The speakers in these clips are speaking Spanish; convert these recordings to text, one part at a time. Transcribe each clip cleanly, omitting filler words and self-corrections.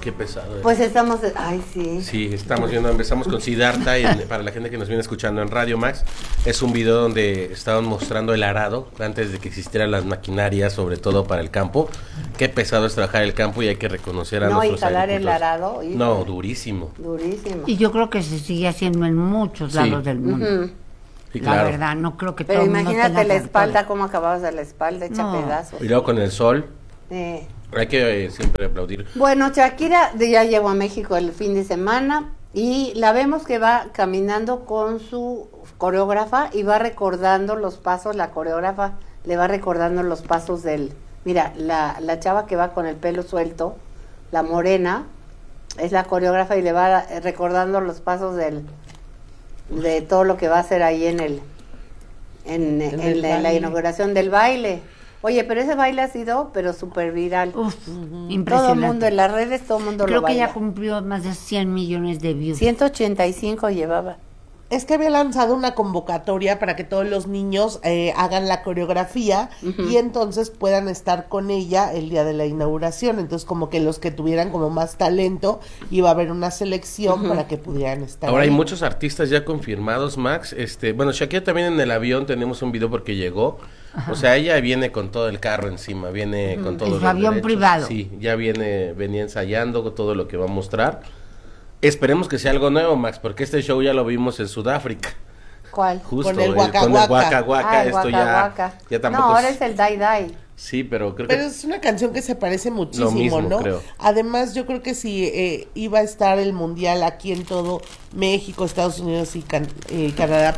qué pesado. Pues estamos, ay sí. Sí, empezamos con Siddhartha y para la gente que nos viene escuchando en Radio Max, es un video donde estaban mostrando el arado antes de que existieran las maquinarias, sobre todo para el campo. Qué pesado es trabajar el campo y hay que reconocer a nuestros jalar el agricultores. arado. No, durísimo. Durísimo. Y yo creo que se sigue haciendo en muchos lados del mundo. Sí, la verdad, no creo que pero todo el mundo imagínate tenga la tractores. espalda, cómo acababas de la espalda, hecha pedazos. Y luego con el sol. Hay que siempre aplaudir. Bueno, Shakira ya llegó a México el fin de semana y la vemos que va caminando con su coreógrafa y va recordando los pasos, la coreógrafa le va recordando los pasos del... Mira, la chava que va con el pelo suelto, la morena, es la coreógrafa y le va recordando los pasos de todo lo que va a hacer ahí en la inauguración del baile. Oye, pero ese baile ha sido súper viral. Impresionante. Todo el mundo en las redes, todo el mundo Creo lo baila. que ya cumplió más de 100 millones de views. 185 llevaba. Es que había lanzado una convocatoria para que todos los niños hagan la coreografía y entonces puedan estar con ella el día de la inauguración. Entonces como que los que tuvieran como más talento iba a haber una selección para que pudieran estar Ahora ahí. hay muchos artistas ya confirmados, Max. Bueno, Shakira también en el avión tenemos un video porque llegó. O sea, ella viene con todo el carro encima, viene con todo su avión privado. Sí, ya venía ensayando con todo lo que va a mostrar. Esperemos que sea algo nuevo, Max, porque este show ya lo vimos en Sudáfrica. ¿Cuál? Justo, Con el Waka con el Waka. Waka Waka, esto Waka Waka. ya tampoco No, ahora es el Dai Dai. Sí, pero creo Pero que es una canción que se parece muchísimo, mismo, ¿no? creo. Además, yo creo que si iba a estar el mundial aquí en todo México, Estados Unidos y Canadá,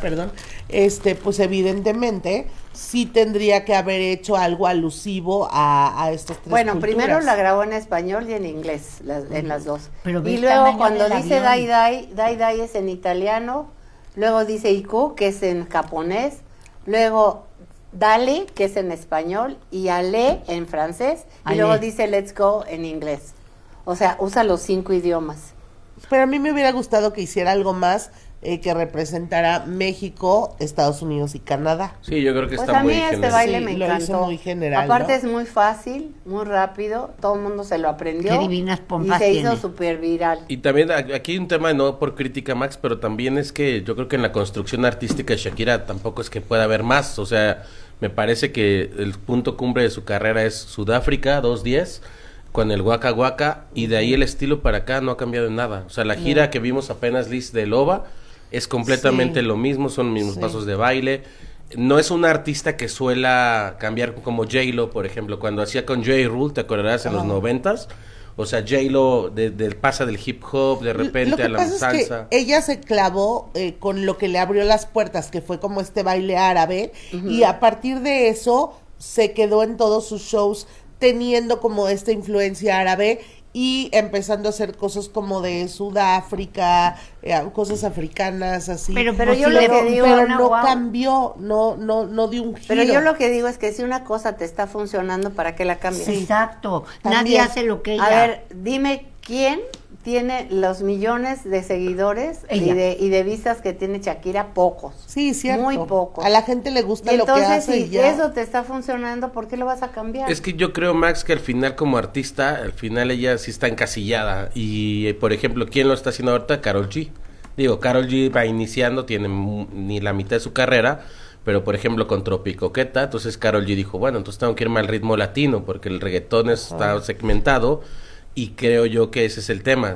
pues evidentemente sí tendría que haber hecho algo alusivo a estas tres Bueno, culturas. primero la grabó en español y en inglés, en las dos. Pero ve y el luego tamaño cuando del dice avión. Dai Dai es en italiano, luego dice Iku, que es en japonés, luego Dale, que es en español, y Ale en francés, Ale. y luego dice Let's Go en inglés. O sea, usa los 5 idiomas. Pero a mí me hubiera gustado que hiciera algo más que representara México, Estados Unidos y Canadá. sí, yo creo que Pues está a muy mí este general. baile Sí, me lo encantó. hizo muy general, Aparte ¿no? es muy fácil, muy rápido, todo el mundo se lo aprendió. Qué divinas pompas y se tiene. hizo súper viral. Y también aquí hay un tema, no por crítica, Max, pero también es que yo creo que en la construcción artística de Shakira tampoco es que pueda haber más. O sea, me parece que el punto cumbre de su carrera es Sudáfrica, 2:10, con el Waka Waka, y de ahí el estilo para acá no ha cambiado en nada. O sea, la gira que vimos apenas, Liz, de Loba, es completamente Sí. lo mismo, son los mismos Sí. pasos de baile. No es una artista que suela cambiar como J-Lo, por ejemplo, cuando hacía con J. Rule, ¿te acordarás? En los 90s. O sea, J-Lo pasa del hip hop de repente Lo que a la pasa salsa. es que ella se clavó con lo que le abrió las puertas, que fue como este baile árabe, y a partir de eso se quedó en todos sus shows teniendo como esta influencia árabe y empezando a hacer cosas como de Sudáfrica, cosas africanas, así. Pero yo lo que digo, pero no, no wow. cambió, no dio un giro. Pero yo lo que digo es que si una cosa te está funcionando, ¿para qué la cambias? Exacto. También. Nadie hace lo que ella. A ver, dime quién tiene los millones de seguidores Ella. y de vistas que tiene Shakira. Pocos. Sí, cierto. Muy pocos. A la gente le gusta Y lo que entonces, hace y si ya. eso te está funcionando, ¿por qué lo vas a cambiar? Es que yo creo, Max, que al final como artista, al final ella sí está encasillada. Y, por ejemplo, ¿quién lo está haciendo ahorita? Karol G. Digo, Karol G va iniciando, tiene ni la mitad de su carrera, pero por ejemplo con Tropicoqueta, entonces Karol G dijo, bueno, entonces tengo que irme al ritmo latino, porque el reggaetón está segmentado, y creo yo que ese es el tema,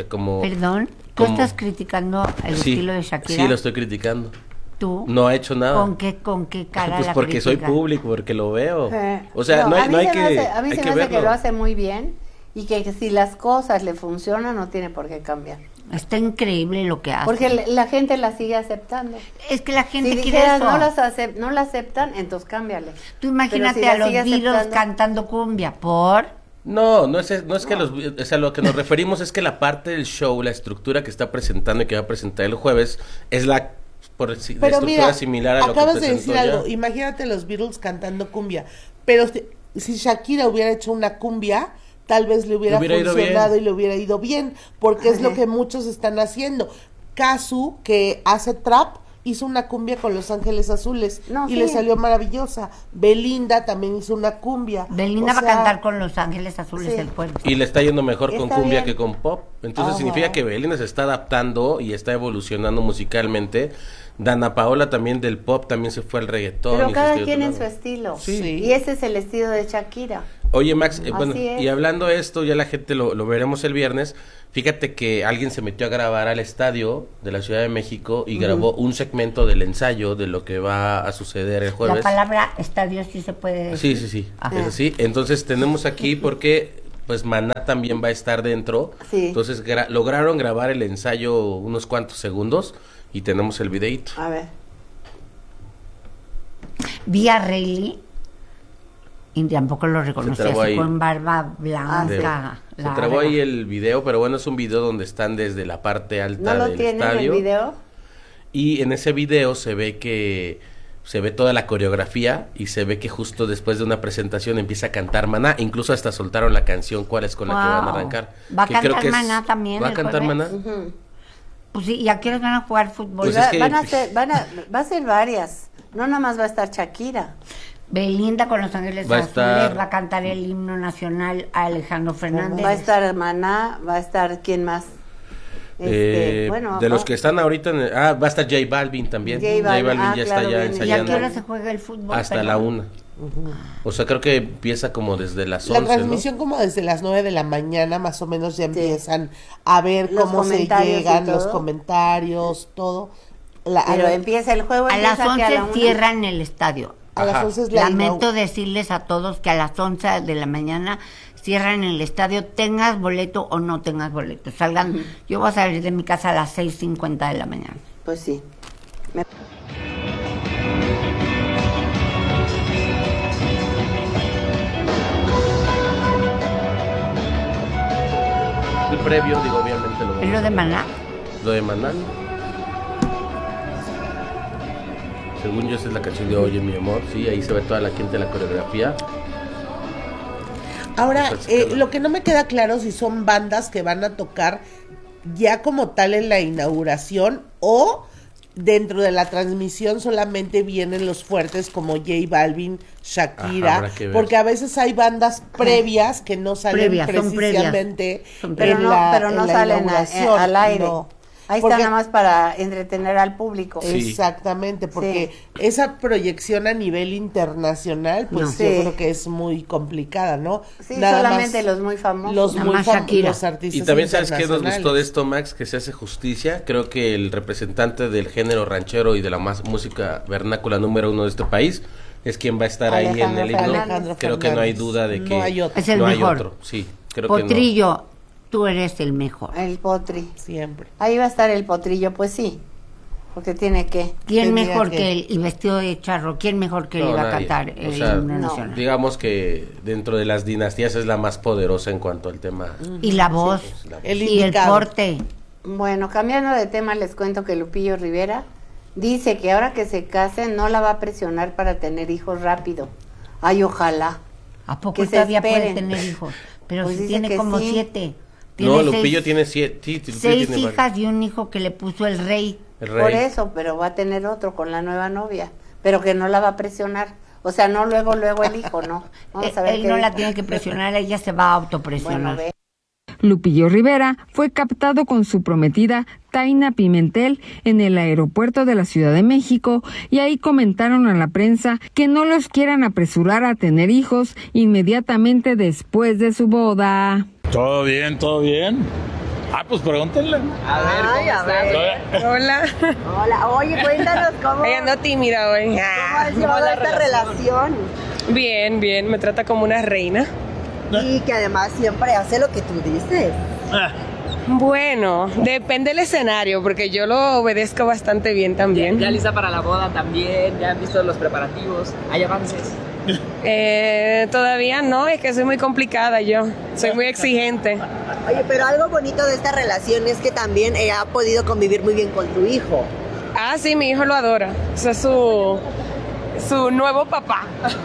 Perdón, ¿tú como- estás criticando el Sí, estilo de Shakira? sí, lo estoy criticando. ¿Tú? No ha hecho nada. ¿Con qué cara Pues la porque soy criticas? público, porque lo veo. O sea, No, no a hay, mí no hay se me que hace- a mí hay se que me hace que verlo. lo hace muy bien y que si las cosas le funcionan no tiene por qué cambiar. Está increíble lo que hace. Porque la gente la sigue aceptando. es que la gente Si quiere dijeras eso. no la aceptan, entonces cámbiale. Tú imagínate Pero si la a los sigue Beatles aceptando- cantando cumbia. ¿Por? No es que o sea, lo que nos referimos es que la parte del show, la estructura que está presentando y que va a presentar el jueves, es la Pero estructura mira, similar a lo que acabas de presentó decir ya. algo. Imagínate los Beatles cantando cumbia. Pero si Shakira hubiera hecho una cumbia, tal vez le hubiera ido funcionado bien. y le hubiera ido bien. Porque es lo que muchos están haciendo. Kazu, que hace trap, hizo una cumbia con Los Ángeles Azules No, y sí. le salió maravillosa. Belinda también hizo una cumbia. Belinda O va a sea, cantar con Los Ángeles Azules Sí. el jueves. Y le está yendo mejor con Está cumbia bien. que con pop. Entonces Ajá. significa que Belinda se está adaptando y está evolucionando musicalmente. Dana Paola también del pop también se fue al reggaetón. Pero y se cada está quien en otro su lado. estilo. Sí. Y ese es el estilo de Shakira. Oye, Max, Así bueno, es. y hablando de esto, ya la gente lo veremos el viernes. Fíjate que alguien se metió a grabar al estadio de la Ciudad de México y grabó un segmento del ensayo de lo que va a suceder el La jueves. palabra estadio sí se puede decir. Sí, Ajá. es así. Entonces tenemos aquí porque pues Maná también va a estar dentro. Sí. Entonces lograron grabar el ensayo unos cuantos segundos y tenemos el videito. A ver. Vi a Rayleigh y tampoco lo reconocí, trabó así ahí. con barba blanca. Se larga. trabó ahí el video, pero bueno, es un video donde están desde la parte alta ¿No lo del tienen estadio. el video? Y en ese video se ve toda la coreografía y se ve que justo después de una presentación empieza a cantar Maná, incluso hasta soltaron la canción cuál es con la que van a Wow. arrancar. ¿Va a que cantar creo que es- Maná también ¿Va a el cantar jueves? Maná? Ujú. Pues sí, ¿y a qué hora van a jugar fútbol? Pues Va- es que- va a ser varias. No nada más va a estar Shakira. Belinda con Los Ángeles Va a Azules estar- va a cantar el himno nacional a Alejandro Fernández. Va a estar Maná, va a estar ¿quién más? Bueno, de los que están ahorita, va a estar J Balvin también. J Balvin, ya está claro, ya viene. ¿Y a ensayando. qué hora se juega el fútbol? Hasta Perdón. la 1. O sea, creo que empieza como desde las La 11, transmisión como desde las 9 de la mañana más o menos ya empiezan a ver Los cómo se comentarios y llegan los todo. comentarios, todo. Pero empieza el juego. A las empieza que 11 la 1. cierran el estadio. a las Ajá. 11 es la Lamento decirles a todos que a las 11 de la mañana cierran el estadio, tengas boleto o no tengas boleto. Salgan, yo voy a salir de mi casa a las 6:50 de la mañana. Pues sí. El previo, digo, obviamente ¿Es lo de Maná? lo de Maná. Según yo, esa es la canción de Oye, mi amor. Sí, ahí se ve toda la gente, la coreografía. Ahora, Pues, claro. lo que no me queda claro si son bandas que van a tocar ya como tal en la inauguración o dentro de la transmisión solamente vienen los fuertes como J Balvin, Shakira, Ajá, habrá que ver. porque a veces hay bandas previas que no salen Previas, son precisamente Pero en no, la, pero no en la salen inauguración, al aire. no. Ahí Porque- está nada más para entretener al público. Sí. Exactamente, porque esa proyección a nivel internacional, pues No. yo Sí. creo que es muy complicada, ¿no? Sí, Nada solamente más los muy famosos. los Nada muy más Shakira. los artistas Y también, ¿sabes qué nos gustó de internacionales. esto, Max? Que se hace justicia. Creo que el representante del género ranchero y de la música vernácula número 1 de este país es quien va a estar ahí en Alejandro el himno. Fernández. Alejandro Creo que no hay Fernández. duda de que No hay otro. Es el no hay mejor. otro. Sí, creo Potrillo, tú eres el mejor. El potri. Siempre. Ahí va a estar el potrillo, pues sí. Porque tiene que. ¿Quién Tendría mejor que- que él? Y vestido de charro, ¿quién mejor que No, él iba a nadie. cantar O el sea, himno no. nacional? Digamos que dentro de las dinastías es la más poderosa en cuanto al tema. Y la voz, pues, la- El y el indicado. porte. Bueno, cambiando de tema, les cuento que Lupillo Rivera dice que ahora que se case no la va a presionar para tener hijos rápido. Ay, ojalá. ¿A poco Que se todavía puede esperen. tener hijos? Pero Pues si dice tiene que como sí. 7. No, Lupillo tiene 7. Sí, Lupillo 6 tiene hijas y un hijo que le puso el rey. el Por rey. eso, pero va a tener otro con la nueva novia. Pero que no la va a presionar. O sea, no luego el hijo, no. Vamos a ver Él qué no la dijo. tiene que presionar, ella se va a autopresionar. Bueno, ve. Lupillo Rivera fue captado con su prometida Taina Pimentel en el aeropuerto de la Ciudad de México y ahí comentaron a la prensa que no los quieran apresurar a tener hijos inmediatamente después de su boda. Todo bien, todo bien. Ah, pues pregúntenle. Ay, a ver. Hola. Hola, oye, cuéntanos cómo, Ella ando tímida hoy. cómo has llevado esta relación Bien, bien, me trata como una reina. y que además siempre hace lo que tú dices. Bueno, depende del escenario, porque yo lo obedezco bastante bien también. Ya lista para la boda también, ya han visto los preparativos, hay avances. Todavía no, es que soy muy complicada yo, soy muy exigente. Oye, pero algo bonito de esta relación es que también ha podido convivir muy bien con tu hijo. Ah, sí, mi hijo lo adora, o sea, su nuevo papá.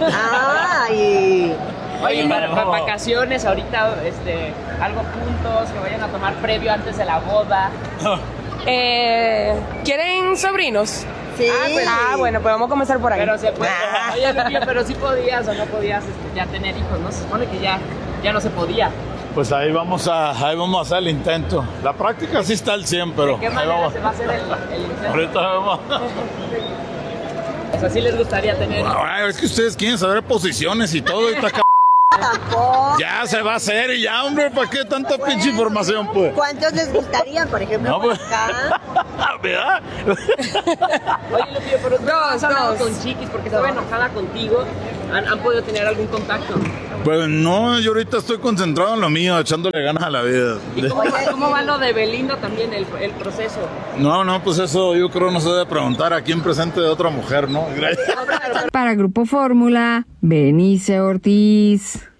Ay, Oye, para vacaciones ahorita, algo juntos, que vayan a tomar previo antes de la boda. ¿Quieren sobrinos? Sí. Bueno, pues vamos a comenzar por ahí. Pero se puede. Oye, Lupillo, pero sí podías o no podías ya tener hijos, ¿no? Se supone que ya no se podía. Pues ahí vamos a hacer el intento. La práctica sí está al 100, pero ¿De qué ahí manera vamos. se va a hacer el intento? Ahorita vemos. O sea, sí les gustaría tener hijos. Ay, es que ustedes quieren saber posiciones y todo. Y está Tampoco. ya se va a hacer y ya, hombre, ¿para qué tanta pinche información, pues? ¿Cuántos les gustaría, por ejemplo, No, pues. acá? ¿Verdad? Oye, Lupillo, pero tú has hablado dos. con Chiquis porque estaba enojada contigo. ¿Han podido tener algún contacto? Pues no, yo ahorita estoy concentrado en lo mío, echándole ganas a la vida. ¿Y cómo va lo de Belinda también, el proceso? No, pues eso yo creo no se debe preguntar aquí en presente de otra mujer, ¿no? Gracias. Para Grupo Fórmula, Benice Ortiz.